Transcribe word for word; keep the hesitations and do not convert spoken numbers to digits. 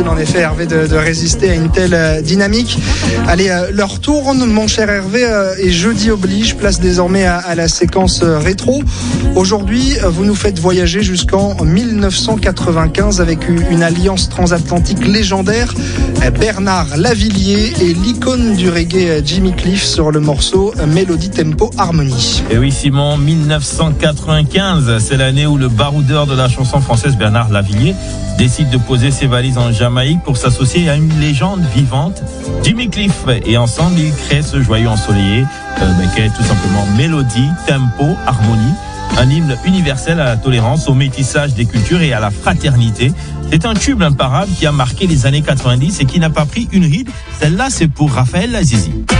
difficile en effet, Hervé, de, de résister à une telle euh, dynamique. Allez, euh, leur tourne, mon cher Hervé, euh, et jeudi oblige, place désormais à, à la séquence euh, rétro. Aujourd'hui, euh, vous nous faites voyager jusqu'en dix-neuf cent quatre-vingt-quinze avec une, une alliance transatlantique légendaire. Euh, Bernard Lavilliers et l'icône du reggae euh, Jimmy Cliff sur le morceau euh, Mélodie Tempo Harmonie. Et oui, Simon, dix-neuf cent quatre-vingt-quinze, c'est l'année où le baroudeur de la chanson française Bernard Lavilliers décide de poser ses valises en Jamaïque pour s'associer à une légende vivante, Jimmy Cliff. Et ensemble, ils créent ce joyau ensoleillé, euh, qui est tout simplement Mélodie, Tempo, Harmonie, un hymne universel à la tolérance, au métissage des cultures et à la fraternité. C'est un tube imparable qui a marqué les années quatre-vingt-dix et qui n'a pas pris une ride. Celle-là, c'est pour Raphaël Lazizi.